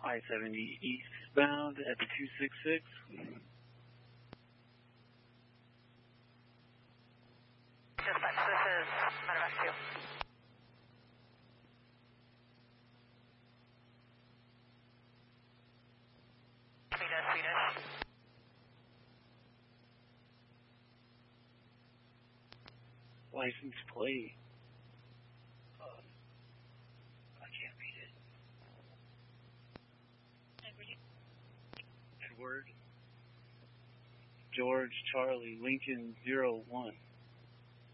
I-70 eastbound at the 266. Dispatch, this is Medevac 2. Swedish. License plate. I can't read it. Edward George Charlie Lincoln 01.